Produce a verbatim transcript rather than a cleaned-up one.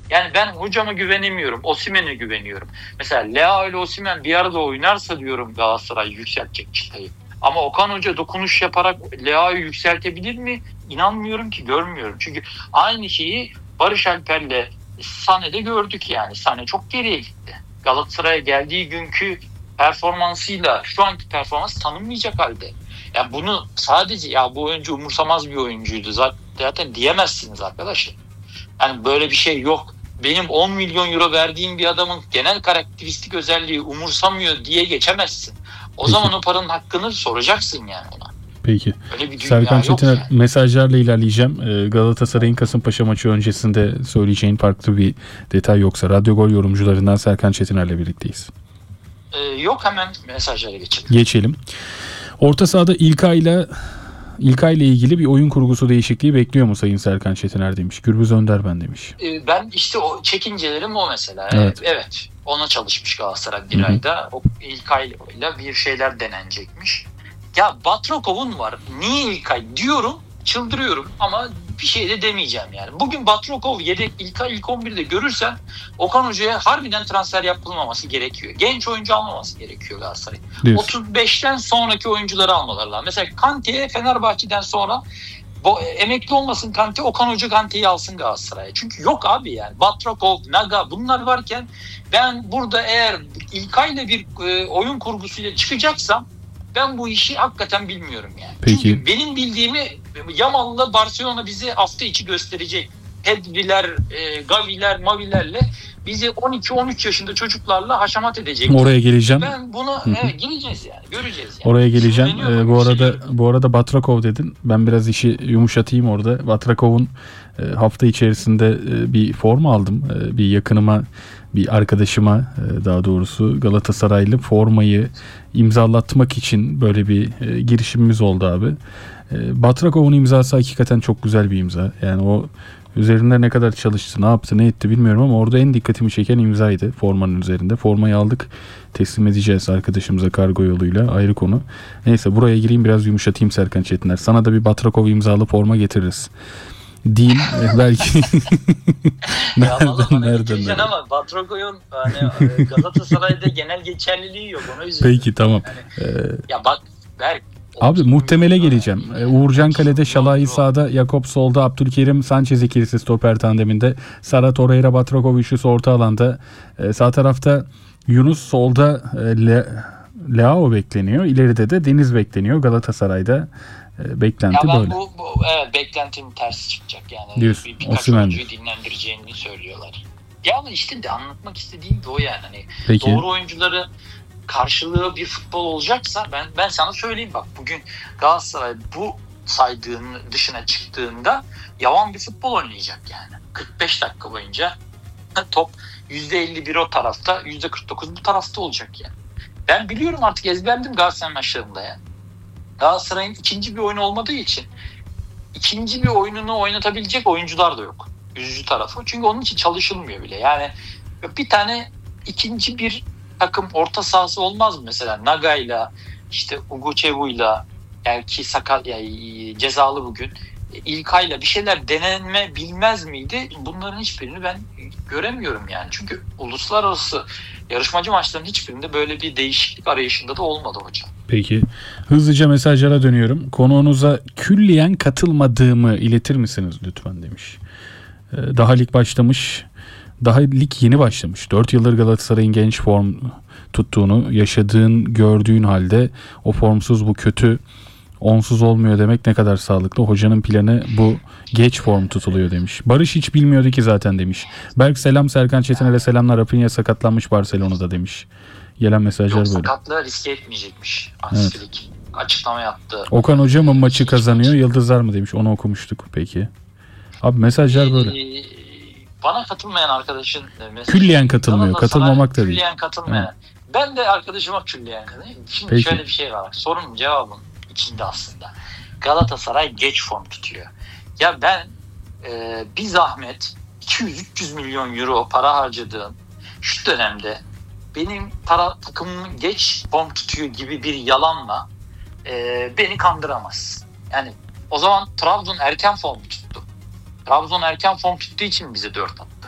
Yani ben hocama güvenemiyorum. Osimhen'e güveniyorum. Mesela Leao ile Osimhen bir arada oynarsa diyorum Galatasaray yükseltecek çıtayı. Ama Okan Hoca dokunuş yaparak Leao'yu yükseltebilir mi? İnanmıyorum ki, görmüyorum. Çünkü aynı şeyi Barış Alper'le Sané'de gördük yani. Sané çok geriye gitti. Galatasaray'a geldiği günkü performansıyla şu anki performans tanınmayacak halde. Yani bunu sadece ya bu oyuncu umursamaz bir oyuncuydu zaten diyemezsiniz arkadaşlar. Yani böyle bir şey yok. Benim on milyon euro verdiğim bir adamın genel karakteristik özelliği umursamıyor diye geçemezsin. O Peki. zaman o paranın hakkını soracaksın yani ona. Peki. Öyle bir dünya Serkan Çetiner, yok yani. mesajlarla ilerleyeceğim. Ee, Galatasaray'ın Kasımpaşa maçı öncesinde söyleyeceğin farklı bir detay yoksa Radyo Gol yorumcularından Serkan Çetiner'le birlikteyiz. Ee, yok, hemen mesajlara geçelim. Geçelim. Orta sahada İlkay ile İlkay ile ilgili bir oyun kurgusu değişikliği bekliyor mu Sayın Serkan Çetiner demiş. Gürbüz Önder ben demiş. Ee, ben işte o çekincelerim o mesela. Evet. Evet. Ona çalışmış Galatasaray bir Hı hı. ayda. O İlkay'la bir şeyler denenecekmiş. Ya Batrakov'un var. Niye İlkay diyorum, çıldırıyorum ama bir şey de demeyeceğim yani. Bugün Batrakov yedek İlkay ilk on birde görürsen Okan Hoca'ya harbiden transfer yapılmaması gerekiyor. Genç oyuncu almaması gerekiyor Galatasaray. Diyorsun. otuz beşten sonraki oyuncuları almaları lazım. Mesela Kante'ye Fenerbahçe'den sonra bu, emekli olmasın Kante, Okan Hoca Kante'yi alsın Galatasaray'a. Çünkü yok abi yani. Batrakov, Naga bunlar varken ben burada eğer İlkay'la bir e, oyun kurgusuyla çıkacaksam ben bu işi hakikaten bilmiyorum yani. Peki. Çünkü benim bildiğimi Yamal'la Barcelona bize hafta içi gösterecek. Pedri'ler, e, Gavi'ler, Mavi'lerle bizi on iki on üç yaşında çocuklarla haşamat edecek. Oraya geleceğim. Ben bunu evet, gireceğiz yani. Göreceğiz yani. Oraya geleceğim. Sinirleniyorum, Ee, bu arada sinirleniyorum. bu arada Batrakov dedin. Ben biraz işi yumuşatayım orada. Batrakov'un e, hafta içerisinde e, bir form aldım. E, bir yakınıma, bir arkadaşıma e, daha doğrusu Galatasaraylı formayı imzalatmak için böyle bir e, girişimimiz oldu abi. E, Batrakov'un imzası hakikaten çok güzel bir imza. Yani o üzerinde ne kadar çalıştı, ne yaptı, ne etti bilmiyorum ama orada en dikkatimi çeken imzaydı formanın üzerinde. Formayı aldık, teslim edeceğiz arkadaşımıza kargo yoluyla, ayrı konu. Neyse, buraya gireyim biraz yumuşatayım Serkan Çetiner. Sana da bir Batrakov imzalı forma getiririz. Diyeyim belki. nereden nereden? nereden? Ama Batrakov'un hani Galatasaray'da genel geçerliliği yok. Ona üzüldüm. Peki tamam. Yani, Ee, ya bak Berk. Abi muhtemele geleceğim. Ee, Uğurcan kalede, Şalai Yok. sağda, Yakup solda, Abdülkerim Sanchez ikilisi stoper tandeminde. Sara Torreira, Batrakov üçlüsü orta alanda. Ee, sağ tarafta Yunus, solda e, Le, Leao bekleniyor. İleride de Deniz bekleniyor. Galatasaray'da e, beklenti Ya ben böyle. bu, bu evet, beklentim tersi çıkacak yani. Diyorsun, Bir, birkaç Osimhen. oyuncuyu dinlendireceğini söylüyorlar. Ya ama işte de anlatmak istediğim de o yani. Hani Peki. doğru oyuncuları karşılığı bir futbol olacaksa ben ben sana söyleyeyim bak, bugün Galatasaray bu saydığın dışına çıktığında yavan bir futbol oynayacak yani. kırk beş dakika boyunca top yüzde elli bir o tarafta, yüzde kırk dokuz bu tarafta olacak yani. Ben biliyorum artık, ezberledim Galatasaray maçlarında ya. Galatasaray'ın ikinci bir oyunu olmadığı için ikinci bir oyununu oynatabilecek oyuncular da yok. Yüzücü tarafı. Çünkü onun için çalışılmıyor bile. Yani bir tane ikinci bir takım orta sahası olmaz mı mesela? Naga'yla, işte Ugochuk'uyla, yani ki sakat, yani cezalı bugün, İlkay'la bir şeyler denenme bilmez miydi? Bunların hiçbirini ben göremiyorum yani. Çünkü uluslararası yarışmacı maçlarının hiçbirinde böyle bir değişiklik arayışında da olmadı hocam. Peki. Hızlıca mesajlara dönüyorum. Konuğunuza külliyen katılmadığımı iletir misiniz lütfen demiş. Ee, daha lig başlamış. Daha lig yeni başlamış. dört yıldır Galatasaray'ın genç form tuttuğunu, yaşadığın, gördüğün halde o formsuz, bu kötü, onsuz olmuyor demek ne kadar sağlıklı. Hocanın planı bu, geç form tutuluyor demiş. Barış hiç bilmiyordu ki zaten demiş. Berk selam, Serkan Çetiner'e selamlar. Rafinha sakatlanmış Barcelona'da demiş. Gelen mesajlar Yok, böyle. sakatlığı riske etmeyecekmiş. Aksilik. Evet. Açıklama yaptı. Okan Hoca mı maçı kazanıyor, Yıldızlar mı demiş. Onu okumuştuk peki. Abi mesajlar böyle. Ee, bana katılmayan arkadaşın mesajı. Külliyen katılmıyor. Katılmamak da değil. Külliyen katılmayan. Evet. Ben de arkadaşıma külliyen katılıyorum. Şimdi peki. Şöyle bir şey var. Sorunun cevabının içinde aslında. Galatasaray geç form tutuyor. Ya ben e, bir zahmet iki yüz üç yüz milyon euro para harcadığım şu dönemde benim para takımım geç form tutuyor gibi bir yalanla e, beni kandıramaz. Yani o zaman Trabzon erken form tuttu. Trabzon erken form tuttuğu için bize dört attı.